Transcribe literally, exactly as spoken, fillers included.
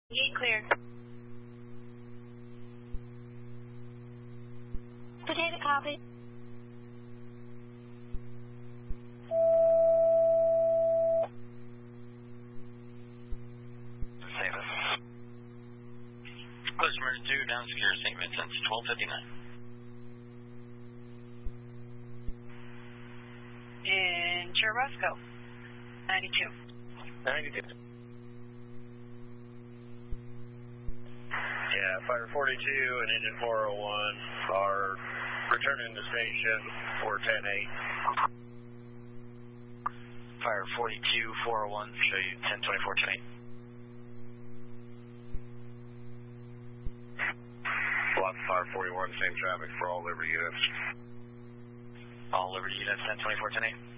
Gate clear. Potato copy. Customer two, down secure Saint Vincent's, twelve fifty-nine. In Churubusco, ninety-two. ninety-two. Yeah, Fire forty-two and Engine four oh one are returning to station for ten eight. Fire forty-two, four oh one, show you ten twenty-four, ten eight. Block Fire forty-one, same traffic for all Liberty units. All Liberty units, ten twenty-four, ten eight.